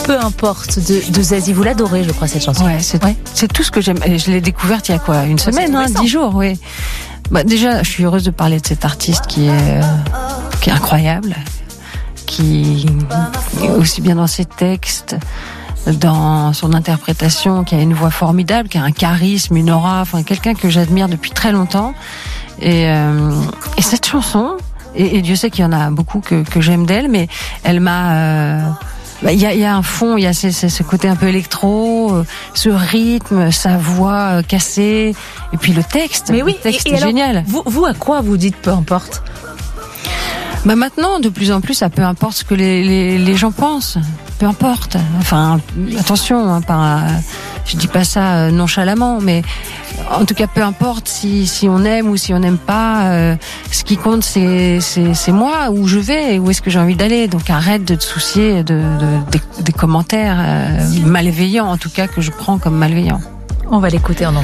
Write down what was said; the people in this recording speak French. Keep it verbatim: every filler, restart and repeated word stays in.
Peu importe de, de Zazie. Vous l'adorez, je crois, cette chanson. Ouais, c'est, ouais. c'est tout ce que j'aime. Et je l'ai découverte il y a quoi, une ouais, semaine, hein, dix jours, oui. Bah, déjà, je suis heureuse de parler de cet artiste qui est, euh, qui est incroyable, qui aussi bien dans ses textes, dans son interprétation, qui a une voix formidable, qui a un charisme, une aura, enfin quelqu'un que j'admire depuis très longtemps. Et, euh, et cette chanson, et, et Dieu sait qu'il y en a beaucoup que, que j'aime d'elle, mais elle m'a... Euh, bah, y a, y a un fond, il y a ce, ce côté un peu électro, euh, ce rythme, sa voix euh, cassée, et puis le texte. Mais oui, le texte et, et est alors, génial. Vous, vous, à quoi vous dites peu importe? Bah maintenant, de plus en plus, ça peu importe ce que les, les, les gens pensent. Peu importe. Enfin, attention, hein, pas, je dis pas ça nonchalamment, mais en tout cas, peu importe si, si on aime ou si on n'aime pas. Euh, ce qui compte, c'est, c'est, c'est moi, où je vais et où est-ce que j'ai envie d'aller. Donc arrête de te soucier de, de, des, des commentaires euh, malveillants, en tout cas que je prends comme malveillants. On va l'écouter en anglais.